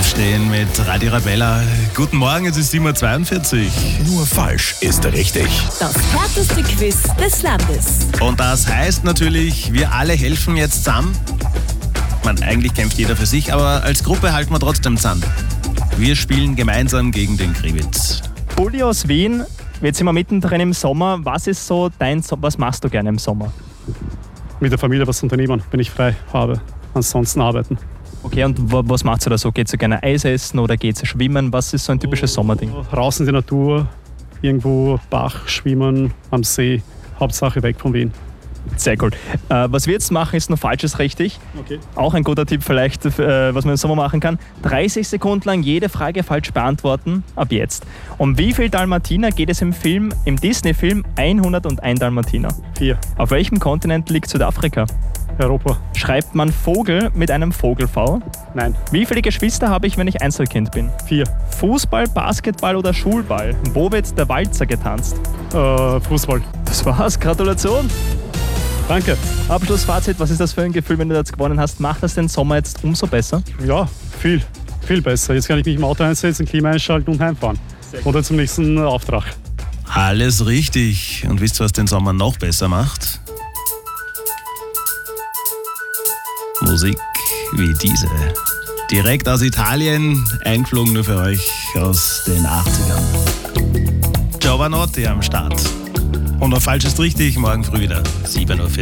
Aufstehen mit Radio Arabella. Guten Morgen, es ist 7:42 Uhr. Nur falsch ist richtig. Das härteste Quiz des Landes. Und das heißt natürlich, wir alle helfen jetzt zusammen. Eigentlich kämpft jeder für sich, aber als Gruppe halten wir trotzdem zusammen. Wir spielen gemeinsam gegen den Kriwitz. Bulli aus Wien, jetzt sind wir mittendrin im Sommer. Was ist so was machst du gerne im Sommer? Mit der Familie was unternehmen, wenn ich frei habe. Ansonsten arbeiten. Okay, und was machst du da so? Geht du gerne Eis essen oder geht du schwimmen? Was ist so ein typisches Sommerding? Raus in die Natur, irgendwo Bach, schwimmen, am See. Hauptsache weg von Wien. Sehr cool. Was wir jetzt machen, ist nur Falsches richtig. Okay. Auch ein guter Tipp vielleicht, was man im Sommer machen kann. 30 Sekunden lang jede Frage falsch beantworten, ab jetzt. Um wie viel Dalmatiner geht es im Disney-Film 101 Dalmatiner? 4. Auf welchem Kontinent liegt Südafrika? Europa. Schreibt man Vogel mit einem Vogel-V? Nein. Wie viele Geschwister habe ich, wenn ich Einzelkind bin? 4. Fußball, Basketball oder Schulball? Wo wird der Walzer getanzt? Fußball. Das war's, Gratulation! Danke. Abschlussfazit, was ist das für ein Gefühl, wenn du jetzt gewonnen hast? Macht das den Sommer jetzt umso besser? Ja, viel besser. Jetzt kann ich mich im Auto einsetzen, Klima einschalten und heimfahren. Oder zum nächsten Auftrag. Alles richtig. Und wisst ihr, was den Sommer noch besser macht? Musik wie diese. Direkt aus Italien, eingeflogen nur für euch aus den 80ern. Giovanotti am Start. Und auf Falsch ist richtig, morgen früh wieder 7:40 Uhr.